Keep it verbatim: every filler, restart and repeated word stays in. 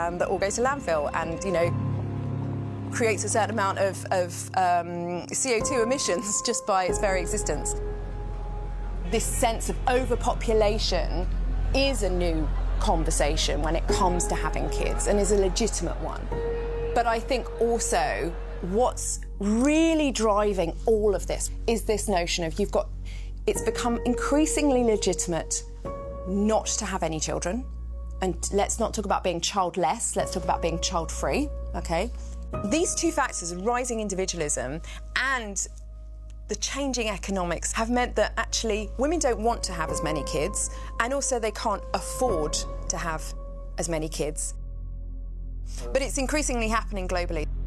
um, that all go to landfill and, you know, creates a certain amount of, of um, C O two emissions just by its very existence. This sense of overpopulation is a new conversation when it comes to having kids and is a legitimate one. But I think also what's really driving all of this is this notion of you've got, it's become increasingly legitimate not to have any children. And let's not talk about being childless, let's talk about being child-free, okay? These two factors, rising individualism and the changing economics, have meant that actually women don't want to have as many kids, and also they can't afford to have as many kids. But it's increasingly happening globally.